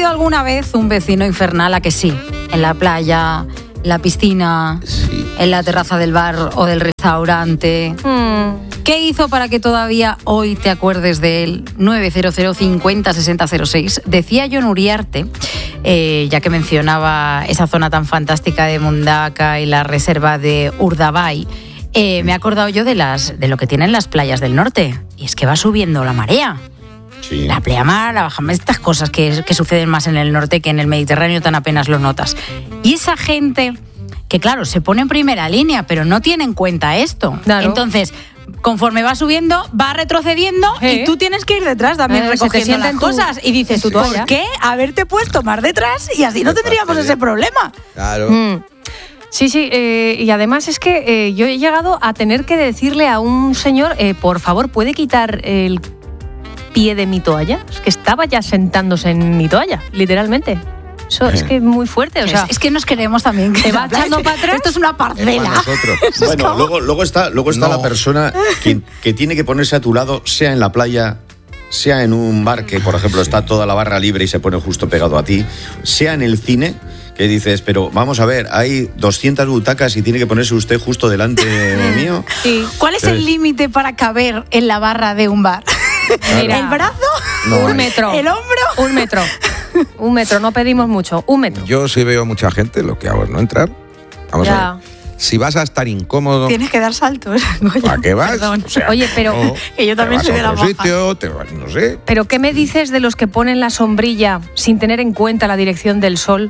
tenido alguna vez un vecino infernal? ¿A que sí? En la playa, en la piscina, Sí. en la terraza del bar o del restaurante. ¿Qué hizo para que todavía hoy te acuerdes de él? 900 50 60 06. Decía Jon Uriarte, ya que mencionaba esa zona tan fantástica de Mundaka y la reserva de Urdaibai, me he acordado yo de lo que tienen las playas del norte. Y es que va subiendo la marea. Sí. La pleamar, la bajamar, estas cosas que suceden más en el norte que en el Mediterráneo, tan apenas lo notas. Y esa gente que, claro, se pone en primera línea, pero no tiene en cuenta esto. Claro. Entonces, conforme va subiendo, va retrocediendo y tú tienes que ir detrás también Se te recogiendo sienta las en tu- cosas. Y dices, tu ¿por toalla? qué haberte puesto más detrás? Y así no Qué tendríamos fastidio. ese problema. Claro. Sí, y además es que yo he llegado a tener que decirle a un señor, por favor, ¿puede quitar el pie de mi toalla? Es que estaba ya sentándose en mi toalla, literalmente. Eso es que es muy fuerte, o sea... Es que nos queremos también. Te va echando para atrás. Esto es una Es para parcela. nosotros. Bueno, luego está No. la persona que tiene que ponerse a tu lado, sea en la playa, sea en un bar que, por ejemplo, está toda la barra libre y se pone justo pegado a ti, sea en el cine, que dices, pero vamos a ver, hay 200 butacas y tiene que ponerse usted justo delante mío. Sí. ¿Cuál es el límite para caber en la barra de un bar? Mira. ¿El brazo? No Un hay. metro. ¿El hombro? Un metro. Un metro, no pedimos mucho. Un metro. Yo sí veo mucha gente, lo que hago es no entrar. Vamos Ya. a ver. Si vas a estar incómodo, Tienes que dar saltos. Goya. ¿para qué vas? Perdón. O sea, Oye, pero- no, Que yo también te soy vas de a la otro baja. sitio, te vas, no sé. Pero ¿qué me dices de los que ponen la sombrilla sin tener en cuenta la dirección del sol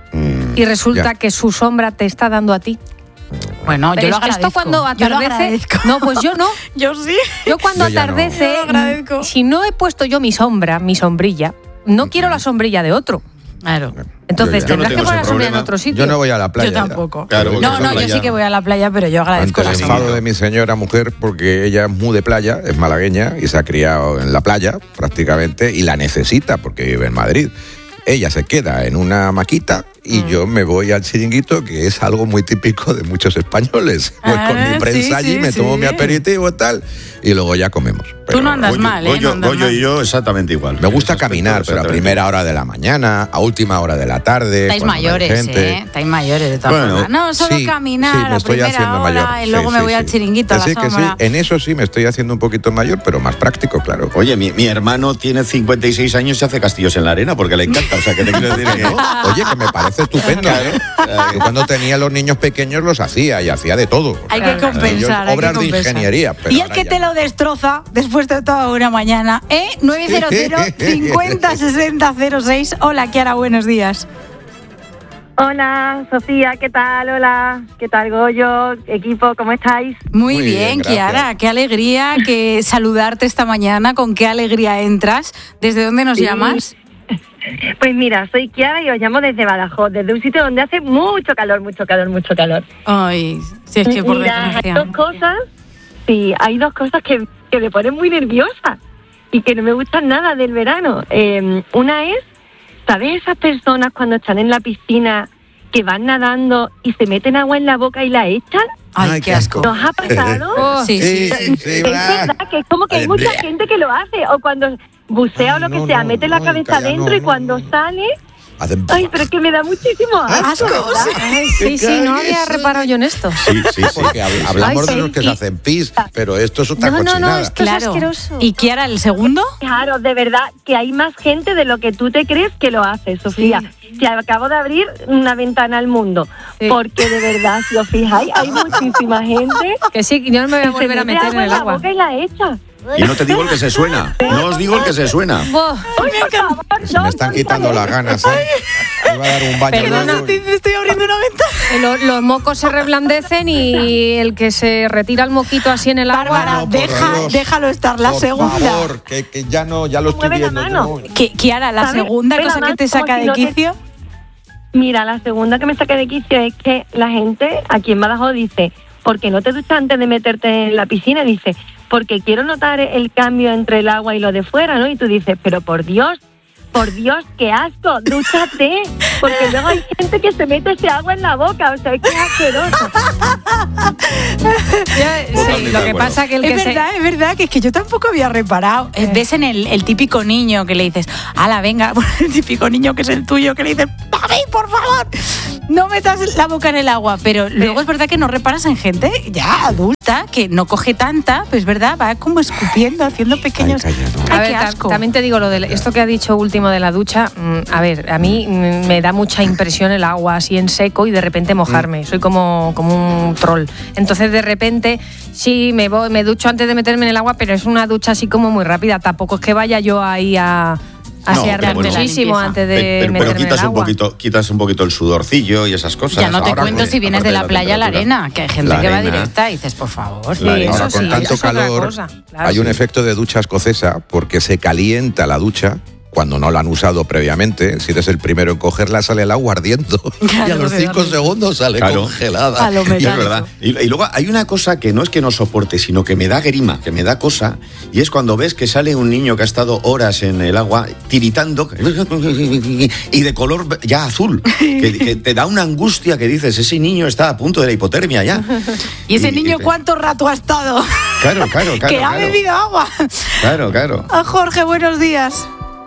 y resulta ya. que su sombra te está dando a ti? Bueno, yo Pero lo es que agradezco. esto cuando Yo lo atardece... agradezco. No, pues yo no. Yo sí. Yo cuando Yo ya no. atardece, Yo lo agradezco. si no he puesto yo mi sombrilla, no quiero la sombrilla de otro. Claro. Entonces Yo ya. tendrás Yo no que tengo poner la ese sombrilla en problema. otro sitio. Yo no voy a la playa. Yo tampoco. Claro, no, porque no, la yo sí playa- que voy a la playa, pero yo agradezco Ante el la enfado sombra. de mi señora mujer, porque ella es muy de playa, es malagueña y se ha criado en la playa prácticamente y la necesita porque vive en Madrid. Ella se queda en una maquita y yo me voy al chiringuito, que es algo muy típico de muchos españoles. Voy con Ah, mi prensa sí, allí, sí, me tomo sí. mi aperitivo y tal, y luego ya comemos. Tú no andas Goyo, mal, ¿eh? Goyo- No andas Goyo mal. y yo exactamente igual. Me gusta En ese aspecto, caminar, pero a exactamente primera hora de la mañana, a última hora de la tarde. Estáis cuando no hay mayores, gente. ¿eh? Estáis mayores de todas Bueno, formas. No, solo Sí, caminar sí, me a estoy primera haciendo hora mayor. y luego Sí, me sí, voy al sí. chiringuito a la Que sí, que sí. sombra. En eso sí me estoy haciendo un poquito mayor, pero más práctico, claro. Oye, mi hermano tiene 56 años y hace castillos en la arena porque le encanta. O sea, que te quiero decir que... Oye, que me parece estupendo. Yo cuando tenía los niños pequeños los hacía y hacía de todo. Hay que Claro. compensar, hay que Obras de compensar. ingeniería. Pero Y el ahora que ya te no. lo destroza después de toda una mañana, 900 50 60 06. Hola, Kiara, buenos días. Hola, Sofía, ¿qué tal? Hola, ¿qué tal, Goyo? Equipo, ¿cómo estáis? Muy Muy bien, bien, gracias. Kiara, qué alegría que saludarte esta mañana, con qué alegría entras. ¿Desde dónde nos Sí. llamas? Pues mira, soy Kiara y os llamo desde Badajoz, desde un sitio donde hace mucho calor, mucho calor, mucho calor. Ay, si es que por Mira, desgracia. hay dos cosas que me ponen muy nerviosa y que no me gustan nada del verano. Una es, ¿sabes esas personas cuando están en la piscina que van nadando y se meten agua en la boca y la echan? Ay, qué asco. ¿Nos ha pasado? Oh, Sí, sí. Es verdad que es como que hay mucha gente que lo hace, o cuando bucea o lo que sea, mete la cabeza adentro y cuando sale, ay, pero es que me da muchísimo asco, ¿verdad? Ay, sí, no había reparado yo en esto. Sí, sí, sí. Porque hablamos Ay, de sí. los que se hacen pis, pero esto es otra No, cochinada. esto es Claro. asqueroso. ¿Y Kiara, el segundo? Claro, de verdad que hay más gente de lo que tú te crees que lo hace, Sofía. Que acabo de abrir una ventana al mundo, Sí. porque de verdad, si os fijáis, hay muchísima gente Que sí, yo no me voy a que se volver a mete meter en agua el la agua. boca y la echa. Y no te digo el que se suena. No os digo el que se suena. Buah. Ay, por favor, Se no, me están no, quitando no, las ganas, ¿eh? Me va a dar un baño. Perdona. luego. Estoy abriendo una ventana. Los mocos se reblandecen y el que se retira el moquito así en el agua... Bárbara, no, por Dios. déjalo estar. La Por segunda. favor, que ya no, ya lo estoy Mueve la viendo. mano. no. Kiara, la ¿Sabes? segunda Pero cosa que además, te saca como si de no te- quicio. Mira, la segunda que me saca de quicio es que la gente aquí en Badajoz dice, ¿por qué no te duchas antes de meterte en la piscina? Dice, porque quiero notar el cambio entre el agua y lo de fuera, ¿no? Y tú dices, pero por Dios, qué asco, dúchate. Porque luego hay gente que se mete ese agua en la boca, o sea, es que es asqueroso. Sí, lo que pasa que Es verdad, que es que yo tampoco había reparado. Ves en el típico niño que le dices, ala, venga, el típico niño que es el tuyo, que le dices, papi, por favor, no metas la boca en el agua. Pero luego es verdad que no reparas en gente ya adulta, que no coge tanta, pues es verdad, va como escupiendo, haciendo pequeños... Ay, calla, no. Ay, A ver, qué asco. también te digo lo de esto que ha dicho último de la ducha. A ver, a mí me da mucha impresión el agua así en seco y de repente mojarme. Soy como un troll. Entonces de repente sí me ducho antes de meterme en el agua, pero es una ducha así como muy rápida. Tampoco es que vaya yo ahí a asearme bueno. muchísimo antes de Pero meterme en quitas el un agua. quitas un poquito el sudorcillo y esas cosas. Ya no te Ahora cuento con- si vienes de la aparte playa a la temperatura. arena, que hay gente La que va arena. directa y dices, por favor. Sí, La arena. eso Ahora, con sí, tanto eso es otra calor, cosa. Claro, hay un sí. efecto de ducha escocesa porque se calienta la ducha. Cuando no la han usado previamente, si eres el primero en cogerla, sale el agua ardiendo. Claro, y a los de 5 verdad. segundos sale Claro. congelada. A lo Y es metálico. verdad. Y luego hay una cosa que no es que no soporte, sino que me da grima, que me da cosa, y es cuando ves que sale un niño que ha estado horas en el agua tiritando y de color ya azul, que te da una angustia que dices, ese niño está a punto de la hipotermia ya. ¿Y ese niño cuánto rato ha estado? Claro. Que ha bebido agua. Claro. Ah, Jorge, buenos días.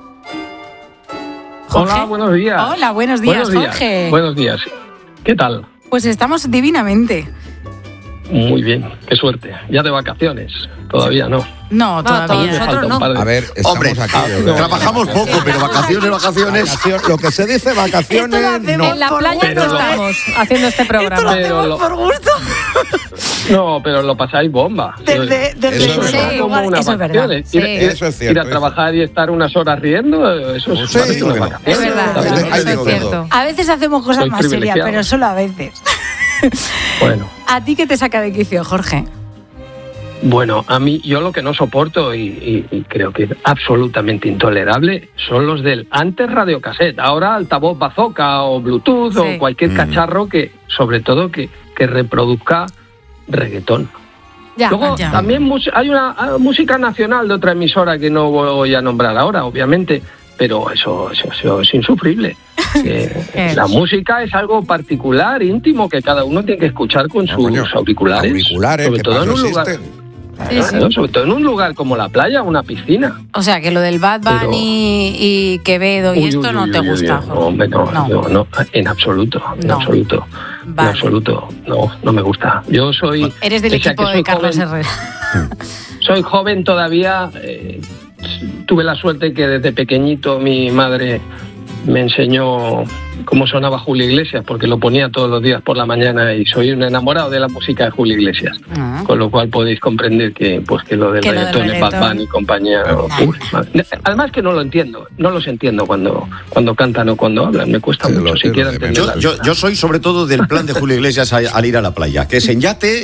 Jorge. Hola, buenos días. Hola, buenos días, Jorge. Buenos días. ¿Qué tal? Pues estamos divinamente. Muy bien, qué suerte. Ya de vacaciones. Todavía no. No, todavía. nosotros Falta un no. par de- A ver, estamos Hombre, aquí. no. trabajamos poco, pero vacaciones. Vacaciones, lo que se dice Esto lo vacaciones, hacemos no. En la por playa Pero no lo- estamos haciendo este Esto lo programa. Pero hacemos lo- por gusto. No, pero lo pasáis bomba. Desde Eso es nuestro verdad. lugar. unas Eso es verdad. vacaciones. Sí. Eso es cierto, Ir a trabajar y estar unas horas riendo, eso es Sí, más que unas bueno. vacaciones. Es verdad, También Ahí eso te es digo cierto. A veces hacemos cosas Soy más serias, privilegiado. pero solo a veces. Bueno. ¿A ti qué te saca de quicio, Jorge? Bueno, a mí, yo lo que no soporto y creo que es absolutamente intolerable son los del antes radiocassette, ahora altavoz bazooka o Bluetooth Sí. o cualquier cacharro que, sobre todo, que reproduzca reggaetón. Ya, Luego ya. también hay una música nacional de otra emisora que no voy a nombrar ahora, obviamente, pero eso es insufrible. La música es algo particular, íntimo, que cada uno tiene que escuchar con sus coño, auriculares. auriculares, sobre que todo para en un eso lugar. existen. Claro, sobre todo en un lugar como la playa, una piscina. O sea, que lo del Bad Bunny Pero- y Quevedo y Uy, esto uy, no uy, te uy, gusta, uy, Jorge. hombre, no, en absoluto, en No. absoluto. Vale. En absoluto, no me gusta. Yo soy... Eres del pese a equipo que de soy Carlos joven, Herrera. Soy joven todavía. Tuve la suerte que desde pequeñito mi madre me enseñó cómo sonaba Julio Iglesias, porque lo ponía todos los días por la mañana y soy un enamorado de la música de Julio Iglesias. Ah. Con lo cual podéis comprender que lo del Que lo del reggaetón, el Bad reggaetón. Bunny y compañía. Uy, madre. Además que no lo entiendo, no los entiendo cuando cantan o cuando hablan, me cuesta Sí, mucho lo siquiera de menos. entender. Yo soy sobre todo del plan de Julio Iglesias al ir a la playa, que es en yate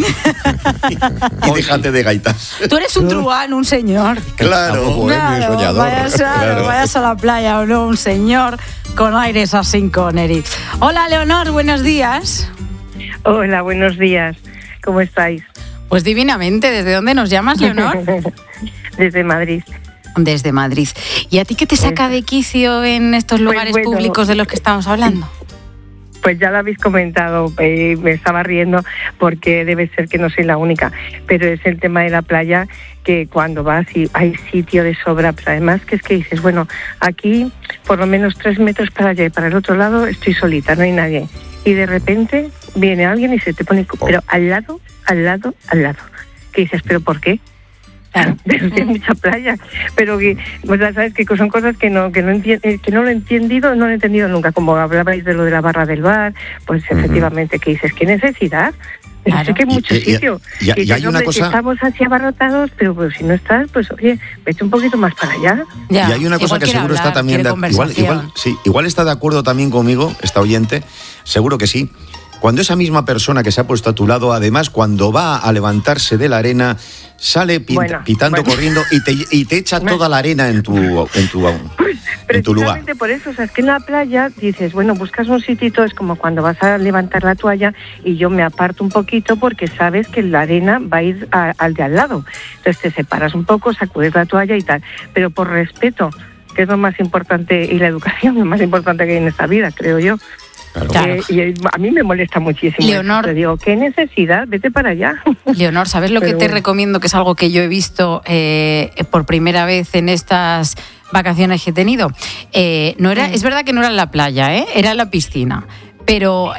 y déjate de gaitas. Tú eres un truán, un señor. Claro. Bohemio y soñador. Vayas a la playa o no, un señor con aires así con Eric. Hola, Leonor, buenos días. Hola, buenos días. ¿Cómo estáis? Pues divinamente, ¿desde dónde nos llamas, Leonor? Desde Madrid. Desde Madrid. ¿Y a ti qué te saca de quicio en estos lugares bueno, públicos de los que estamos hablando? Pues ya lo habéis comentado, me estaba riendo porque debe ser que no soy la única, pero es el tema de la playa, que cuando vas y hay sitio de sobra, pero además que es que dices, bueno, aquí por lo menos 3 metros para allá y para el otro lado estoy solita, no hay nadie. Y de repente viene alguien y se te pone, pero al lado, que dices, ¿pero por qué? Claro, hay mucha playa, pero que, pues ya sabes que son cosas que no lo he entendido nunca, como hablabais de lo de la barra del bar, pues efectivamente que dices, ¿qué necesidad? Pero Claro. sí que hay mucho sitio. y hay dices, una hombre, cosa- que estamos así abarrotados, pero pues, si no estás, pues oye, vete un poquito más para allá. Ya, Y hay una cosa igual que quiere seguro está hablar, también quiere igual está de acuerdo también conmigo, esta oyente, seguro que sí. Cuando esa misma persona que se ha puesto a tu lado, además, cuando va a levantarse de la arena, sale pitando, corriendo y te echa toda la arena en tu lugar. Precisamente por eso, o sea, es que en la playa dices, bueno, buscas un sitito, es como cuando vas a levantar la toalla y yo me aparto un poquito porque sabes que la arena va a ir al de al lado. Entonces te separas un poco, sacudes la toalla y tal. Pero por respeto que es lo más importante, y la educación es lo más importante que hay en esta vida, creo yo. Claro. Y a mí me molesta muchísimo. Leonor, te digo, ¿qué necesidad? Vete para allá. Leonor, ¿sabes lo que te recomiendo? Que es algo que yo he visto por primera vez en estas vacaciones que he tenido. Es verdad que no era en la playa, era en la piscina. Pero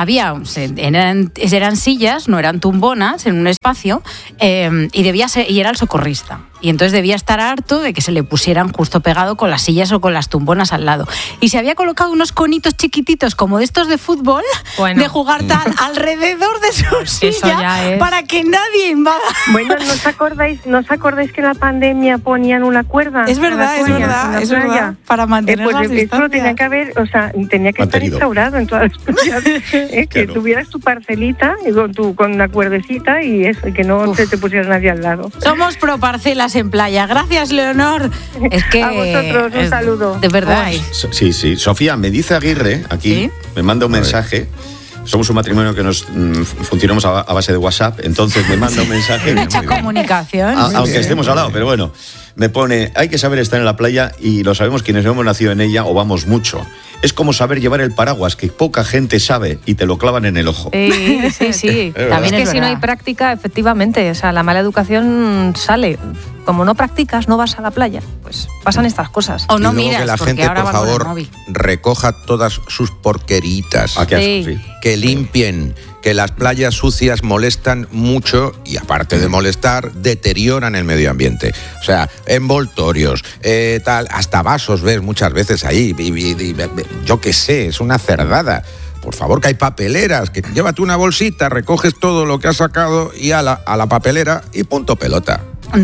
eran sillas, no eran tumbonas, en un espacio, y era el socorrista. Y entonces debía estar harto de que se le pusieran justo pegado con las sillas o con las tumbonas al lado. Y se había colocado unos conitos chiquititos como de estos de fútbol, de jugar tal alrededor de su silla para que nadie invada. Bueno, ¿no os acordáis que en la pandemia ponían una cuerda? Es verdad. Para mantener las distancias. Eso tenía que haber, tenía que estar instaurado en todas las ciudades. Que tuvieras tu parcelita con una cuerdecita y eso, y que no se te pusiera nadie al lado. Somos pro parcelas en playa. Gracias, Leonor. Es que a vosotros un saludo. De verdad. Sí. Sofía, me dice Aguirre aquí, me manda un mensaje. Somos un matrimonio que nos funcionamos a base de WhatsApp, entonces me manda un mensaje. Mucha comunicación. Aunque estemos al lado, pero bueno. Me pone, hay que saber estar en la playa y lo sabemos quienes hemos nacido en ella o vamos mucho. Es como saber llevar el paraguas, que poca gente sabe y te lo clavan en el ojo. Sí. También es que si no hay práctica, efectivamente, la mala educación sale. Como no practicas, no vas a la playa, pues pasan estas cosas. O no miras, que la porque gente, ahora por favor, recoja todas sus porqueritas. Que limpien, que las playas sucias molestan mucho y, aparte de molestar, deterioran el medio ambiente. O sea, envoltorios, hasta vasos ves muchas veces ahí. Yo qué sé, es una cerdada. Por favor, que hay papeleras, que llévate una bolsita, recoges todo lo que has sacado y a la papelera y punto pelota.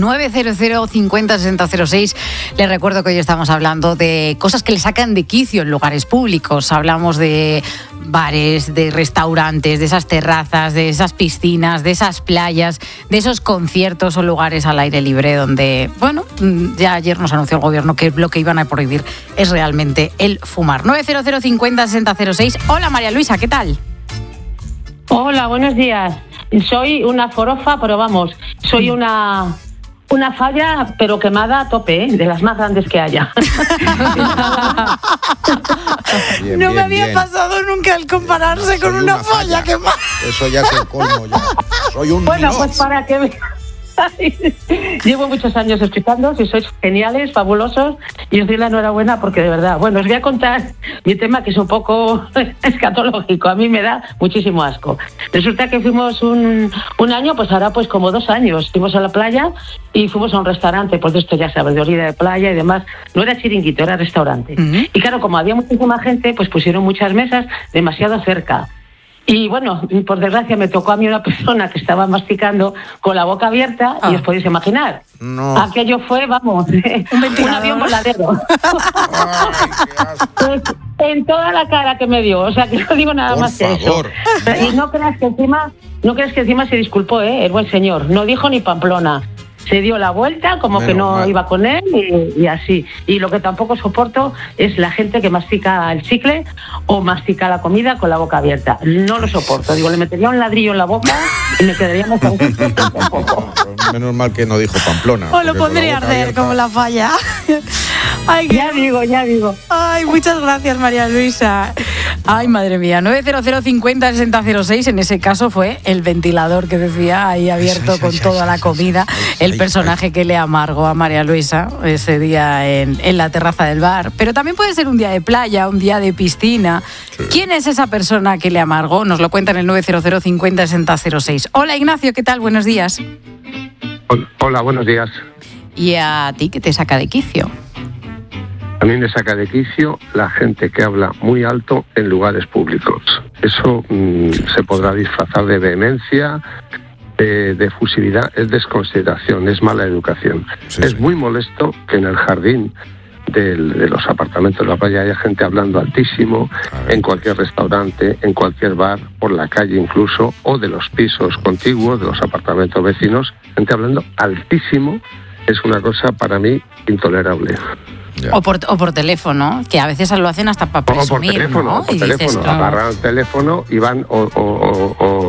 900 50 60 06. Les recuerdo que hoy estamos hablando de cosas que le sacan de quicio en lugares públicos. Hablamos de bares, de restaurantes, de esas terrazas, de esas piscinas, de esas playas, de esos conciertos o lugares al aire libre donde, ya ayer nos anunció el gobierno que lo que iban a prohibir es realmente el fumar. 900 50 60 06. Hola, María Luisa, ¿qué tal? Hola, buenos días. Soy una forofa, pero soy una falla, pero quemada a tope, de las más grandes que haya. No me había pasado nunca el compararse con una falla quemada. Eso ya es el colmo, ya. Soy un pues para que llevo muchos años escuchando, si sois geniales, fabulosos, y os doy la enhorabuena porque de verdad, os voy a contar mi tema, que es un poco escatológico, a mí me da muchísimo asco. Resulta que fuimos un año, pues ahora pues como 2 años, fuimos a la playa y fuimos a un restaurante, pues de esto ya sabes, de orilla de playa y demás, no era chiringuito, era restaurante. Uh-huh. Y claro, como había muchísima gente, pues pusieron muchas mesas demasiado cerca. Y por desgracia me tocó a mí una persona que estaba masticando con la boca abierta y os podéis imaginar. No. Aquello fue, un avión voladero. Pues, en toda la cara que me dio, o sea que no digo nada más que eso. Y no creas que encima se disculpó, el buen señor. No dijo ni Pamplona. Se dio la vuelta como que no iba con él y así. Y lo que tampoco soporto es la gente que mastica el chicle o mastica la comida con la boca abierta. No lo soporto. Digo, le metería un ladrillo en la boca y me quedaría más Menos mal que no dijo Pamplona. O lo pondría a arder abierta, como la falla. Ay, ya digo. Ay, muchas gracias, María Luisa. Ay, madre mía. 900 50 60 06. En ese caso fue el ventilador que decía ahí abierto con toda la comida. El personaje que le amargó a María Luisa ese día en la terraza del bar. Pero también puede ser un día de playa, un día de piscina. Sí. ¿Quién es esa persona que le amargó? Nos lo cuenta en el 900 50 60 06. Hola, Ignacio, ¿qué tal? Buenos días. Hola, buenos días. ¿Y a ti qué te saca de quicio? A mí me saca de quicio la gente que habla muy alto en lugares públicos. Eso se podrá disfrazar de vehemencia, de efusividad, es desconsideración, es mala educación. Es muy molesto que en el jardín de los apartamentos de la playa haya gente hablando altísimo, en cualquier restaurante, en cualquier bar, por la calle incluso, o de los pisos contiguos, de los apartamentos vecinos, gente hablando altísimo. Es una cosa para mí intolerable. O por teléfono, que a veces lo hacen hasta para presumir, o por teléfono, ¿no? Agarran el teléfono y van o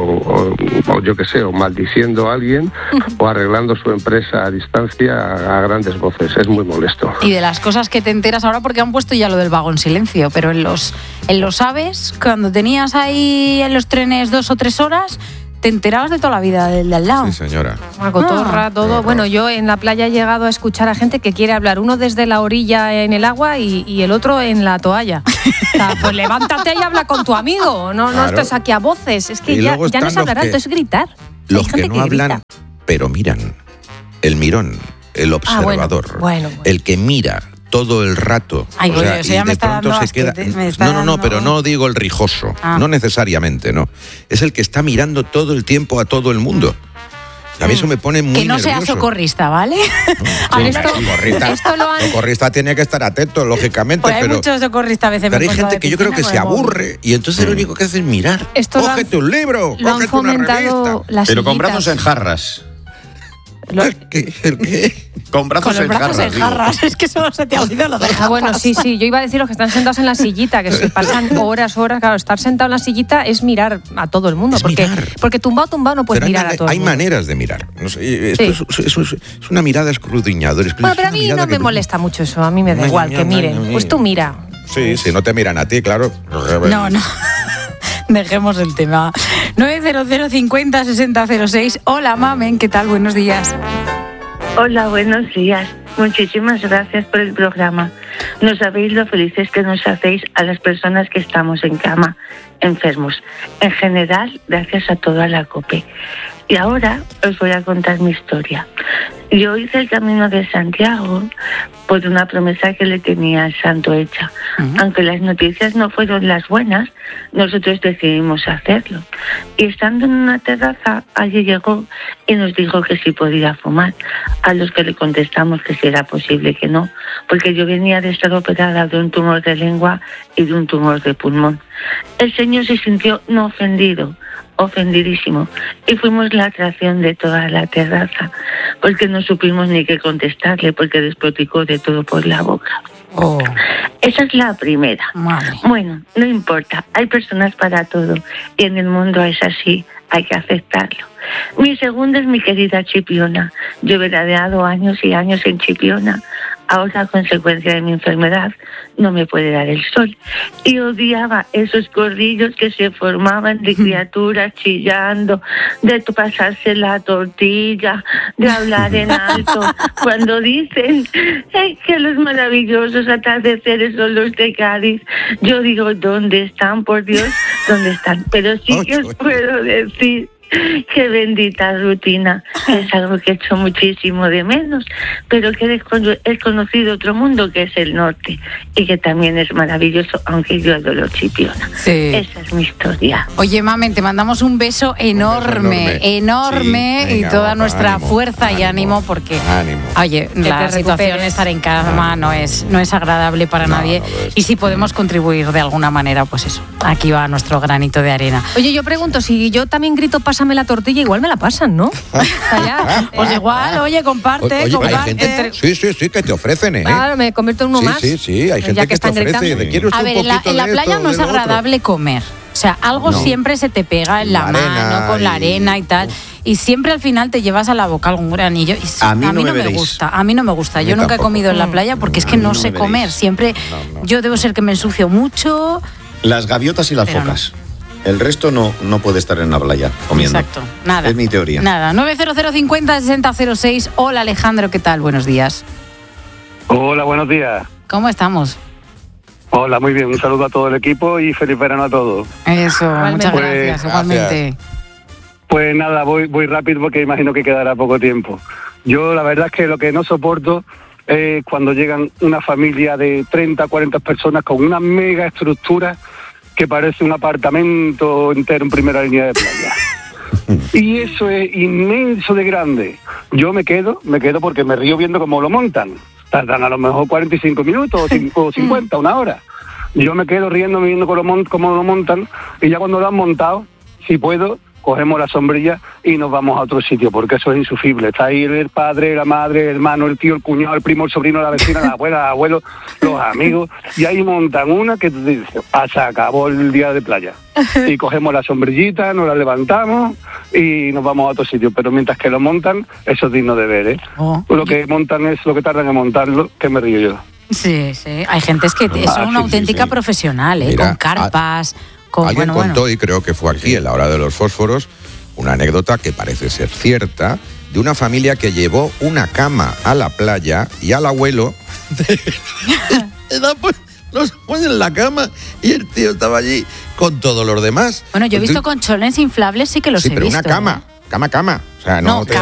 o yo qué sé, o maldiciendo a alguien o arreglando su empresa a distancia a grandes voces. Es muy molesto. Y de las cosas que te enteras ahora, porque han puesto ya lo del vagón silencio, pero en los aves, cuando tenías ahí en los trenes 2 o 3 horas, te enterabas de toda la vida del de al lado. Sí, señora. Una cotorra, todo. Bueno, yo en la playa he llegado a escuchar a gente que quiere hablar, uno desde la orilla en el agua y el otro en la toalla. O sea, pues levántate y habla con tu amigo, no estés aquí a voces. Es que Y ya luego no es están hablar los alto, es gritar. Los Hay que gente no hablan, grita. pero miran. El mirón, el observador, bueno. el que mira todo el rato. Ay, O sea, oye, eso ya y me de está pronto dando se queda. asquete, me está No, dando- pero no digo el rijoso. Ah. No necesariamente, no. Es el que está mirando todo el tiempo a todo el mundo. A mí eso me pone muy Que no sea nervioso. socorrista, ¿vale? A ver, Sí, esto- socorrista. esto lo han- Socorrista tiene que estar atento, lógicamente, Pues hay pero... muchos socorristas a veces. Pero me hay encuentro gente de que yo creo que piscina se con el móvil. aburre y entonces lo único que hace es mirar. Esto lo han- Cógete un libro, Lo han cógete una fomentado revista. las Pero con sillitas. brazos en jarras. ¿El qué? Con brazos Con los en brazos jarras, en digo. jarras. Es que solo se te ha olvidado lo de Ah, bueno, jarras. sí. Yo iba a decir los que están sentados en la sillita, que se pasan horas. Claro, estar sentado en la sillita es mirar a todo el mundo. Es porque, mirar. porque tumbado no puedes Pero mirar a todo hay el mundo. maneras de mirar. No sé, esto es una mirada escrutiñadora. Bueno, pero a mí no me molesta mucho eso. A mí me da igual que miren. Pues tú mira. Sí, si no te miran a ti, claro. No. Dejemos el tema. 900506006. Hola, mamen, ¿qué tal? Buenos días. Hola, buenos días. Muchísimas gracias por el programa. No sabéis lo felices que nos hacéis a las personas que estamos en cama, enfermos. En general, gracias a toda la COPE. Y ahora os voy a contar mi historia. Yo hice el Camino de Santiago por una promesa que le tenía al santo hecha. Aunque las noticias no fueron las buenas, nosotros decidimos hacerlo. Y estando en una terraza, allí llegó y nos dijo que sí podía fumar. A los que le contestamos que si era posible que no, porque yo venía de estar operada de un tumor de lengua y de un tumor de pulmón. El señor se sintió no ofendido, ofendidísimo, y fuimos la atracción de toda la terraza, porque no supimos ni qué contestarle, porque despoticó de todo por la boca. Oh, Esa es la primera. madre. Bueno, no importa, hay personas para todo, y en el mundo es así, hay que aceptarlo. Mi segunda es mi querida Chipiona. Yo he veraneado años y años en Chipiona. Ahora, a consecuencia de mi enfermedad, no me puede dar el sol. Y odiaba esos corrillos que se formaban de criaturas chillando, de pasarse la tortilla, de hablar en alto. Cuando dicen que los maravillosos atardeceres son los de Cádiz, yo digo, ¿dónde están? Por Dios, ¿dónde están? Pero sí que os puedo decir qué bendita rutina, es algo que he hecho muchísimo de menos, pero que he conocido otro mundo que es el norte y que también es maravilloso, aunque yo adoro Chipiona. Sí. Esa es mi historia. Oye, mamen, te mandamos un beso enorme, enorme, Sí, venga, y toda guapa, nuestra ánimo, fuerza y ánimo, porque, Ánimo. oye, la te situación de recuperes. estar en cama no es agradable para No, nadie, no lo es. y si podemos contribuir de alguna manera, pues eso, aquí va nuestro granito de arena. Oye, yo pregunto, si yo también grito pásame la tortilla, igual me la pasan, ¿no? O sea, ya, Pues igual, oye, comparte, Oye, hay comparte. gente, sí, que te ofrecen, ¿eh? Claro, me convierto en uno más. Sí, hay Ya gente que que te están ofrece. gritando. ¿De quiere usted A ver, un en la poquito de playa esto, no es de lo otro? agradable comer. O sea, algo No. siempre se te pega en la, La arena mano, con la y- arena y tal. Y siempre al final te llevas a la boca algún granillo. Y A mí no me me veréis. gusta. A mí no me gusta. A mí Yo nunca he tampoco. comido en la playa porque es A que mí no no sé me comer. veréis. Siempre No. yo debo ser que me ensucio mucho. Las gaviotas y las Pero no. focas. El resto no puede estar en la playa comiendo. Exacto. Nada. Es mi teoría. Nada. 900506006. Hola, Alejandro. ¿Qué tal? Buenos días. Hola, buenos días. ¿Cómo estamos? Hola, muy bien. Un saludo a todo el equipo y feliz verano a todos. Eso. Muchas Pues, gracias. gracias. Igualmente. Pues nada, voy rápido porque imagino que quedará poco tiempo. Yo la verdad es que lo que no soporto es cuando llegan una familia de 30, 40 personas con una mega estructura que parece un apartamento entero en primera línea de playa. Y eso es inmenso de grande. Yo me quedo porque me río viendo cómo lo montan. Tardan a lo mejor 45 minutos o 50, una hora. Yo me quedo riendo viendo cómo lo montan, y ya cuando lo han montado, si puedo, cogemos la sombrilla y nos vamos a otro sitio, porque eso es insufrible. Está ahí el padre, la madre, el hermano, el tío, el cuñado, el primo, el sobrino, la vecina, la abuela, el abuelo, los amigos, y ahí montan una que te dice, se acabó el día de playa. Y cogemos la sombrillita, nos la levantamos y nos vamos a otro sitio. Pero mientras que lo montan, eso es digno de ver, ¿eh? Lo que montan es lo que tardan en montarlo, que me río yo. Sí. Hay gente que son una auténtica profesional, ¿eh? Mira, con carpas, con... Alguien contó, y creo que fue aquí en la hora de los fósforos, una anécdota que parece ser cierta, de una familia que llevó una cama a la playa y al abuelo los pone en la cama y el tío estaba allí con todos los demás. Bueno, yo he visto colchones inflables, sí que los he visto. Sí, pero una cama. O sea, no te